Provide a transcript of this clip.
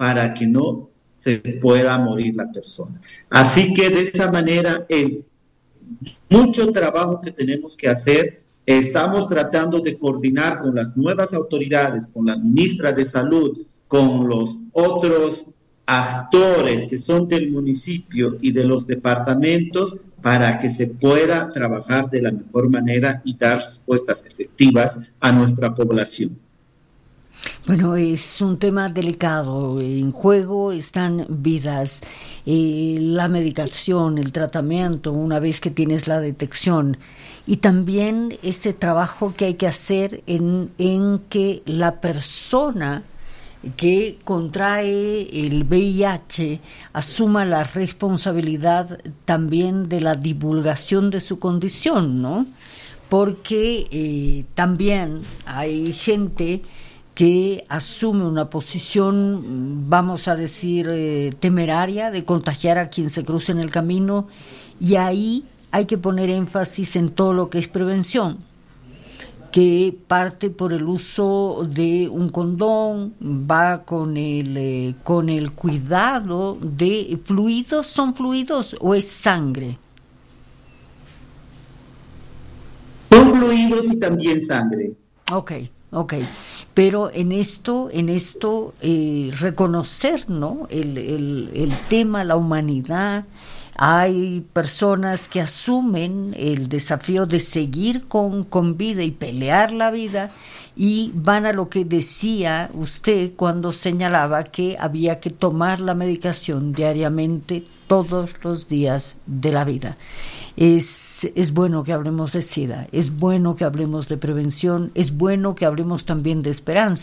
para que no se pueda morir la persona. Así que de esa manera es mucho trabajo que tenemos que hacer. Estamos tratando de coordinar con las nuevas autoridades, con la ministra de Salud, con los otros actores que son del municipio y de los departamentos para que se pueda trabajar de la mejor manera y dar respuestas efectivas a nuestra población. Bueno, es un tema delicado. En juego están vidas, la medicación, el tratamiento, una vez que tienes la detección. Y también este trabajo que hay que hacer en que la persona que contrae el VIH asuma la responsabilidad también de la divulgación de su condición, ¿no? Porque también hay gente que asume una posición, vamos a decir, temeraria de contagiar a quien se cruce en el camino, y ahí hay que poner énfasis en todo lo que es prevención, que parte por el uso de un condón, va con el cuidado de fluidos. ¿Son fluidos o es sangre? Son fluidos y también sangre. Ok. Pero en esto reconocer, ¿no?, el tema, la humanidad. Hay personas que asumen el desafío de seguir con vida y pelear la vida, y van a lo que decía usted cuando señalaba que había que tomar la medicación diariamente todos los días de la vida. Es bueno que hablemos de SIDA, es bueno que hablemos de prevención, es bueno que hablemos también de esperanza.